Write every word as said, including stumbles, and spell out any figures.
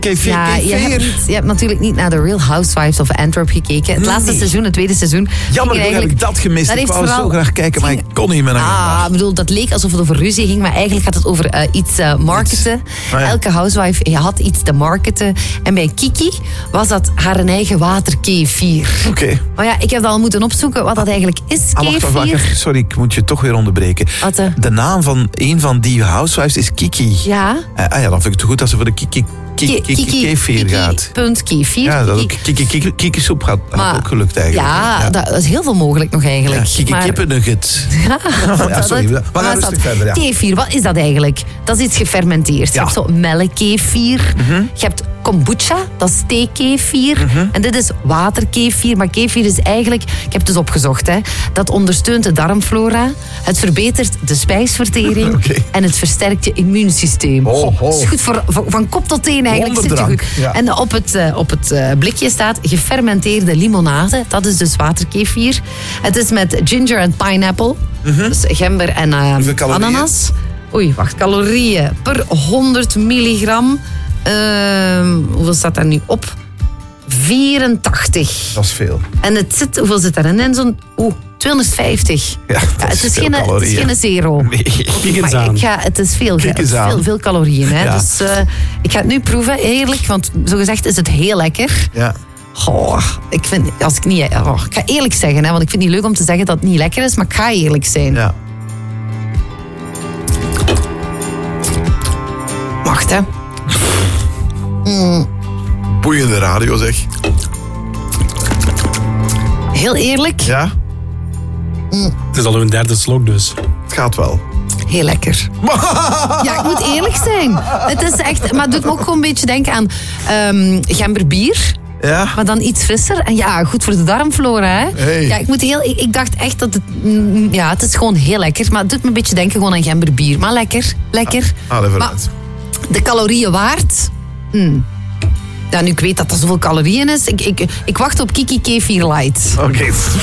Kefir, Ja, je kefir. hebt, niet, je hebt natuurlijk niet naar The Real Housewives of Antwerp gekeken. Het laatste Nee. seizoen, het tweede seizoen. Jammer, ging er toen heb ik dat gemist. dat Ik heeft wou zo vooral- graag kijken, maar ik kon niet meer naar Ah, ik bedoel, dat leek alsof het over ruzie ging, maar eigenlijk gaat het over uh, iets uh, marketen. Ah, ja. Elke housewife had iets te marketen. En bij Kiki was dat haar eigen waterkefir. Oké. Okay. Maar ja, ik heb dat al moeten opzoeken wat dat eigenlijk is, Ah, wacht, wacht, kefir. wacht. Sorry, ik moet je toch weer onderbreken. Wat, uh? De naam van een van die housewives is Kiki. Ja. Uh, ah ja, dan vind ik het goed dat ze voor de Kiki, Kiki, Kiki, Kiki Kefir gaat. Punt kefir. Ja, dat ook Kiki. Kiki, Kiki, Kiki soep gaat, Maar- had ook gelukt eigenlijk. Ja, ja. dat is heel veel mogelijk nog eigenlijk. Ja, Kiki Maar- kippennugget. Ja, Ja, sorry, we gaan maar rustig dat- verder, ja. Kefir, wat is dat eigenlijk? Dat is iets gefermenteerd. Ja. Je hebt zo melkkefir. Mhm. Je hebt kombucha, dat is theekefir. En dit is waterkefir. Maar kefir is eigenlijk, ik heb het dus opgezocht, hè, dat ondersteunt de darmflora. Het verbetert de spijsvertering. Oké. En het versterkt je immuunsysteem. Oh, oh. Het is goed voor, voor- van kop tot teen eigenlijk. Zit je Wonderdrank, goed. ja. En op het, uh, op het uh, blikje staat gefermenteerde limonade. Dat is dus waterkefir. Het is met ginger en pineapple. Dus gember en uh, Hoeveel calorieën? ananas. Oei, wacht. Calorieën per honderd milligram. Uh, hoeveel staat daar nu op? vierentachtig. Dat is veel. En het zit, hoeveel zit daarin? In zo'n oeh, tweehonderdvijftig. Ja, dat Ja, het, is is veel geen, het is calorieën. geen zero. Nee. Kijk eens Maar aan. ik ga, het is veel, Kijk het eens is aan. veel, veel calorieën. Hè? Ja. Dus uh, ik ga het nu proeven, eerlijk. Want zogezegd is het heel lekker. Ja. Goh, ik vind, als ik niet... Oh, ik ga eerlijk zeggen, hè, want ik vind het niet leuk om te zeggen dat het niet lekker is, maar ik ga eerlijk zijn. Ja. Wacht, hè. Boeiende radio, zeg. Heel eerlijk, Ja, Het is al een derde slok dus. het gaat wel. heel lekker. Ja, ik moet eerlijk zijn. Het is echt... Maar het doet me ook gewoon een beetje denken aan um, gemberbier. Ja. Maar dan iets frisser. En ja, goed voor de darmflora, hè. Hey. Ja, ik, moet heel, ik, ik dacht echt dat het... mm, Ja, het is gewoon heel lekker. Maar het doet me een beetje denken gewoon aan gemberbier. Maar lekker, lekker. Haal even Maar uit. de calorieën waard... Mm. Ja, nu ik weet dat er zoveel calorieën is. Ik, ik, ik wacht op Kiki Kefir Light. Oké.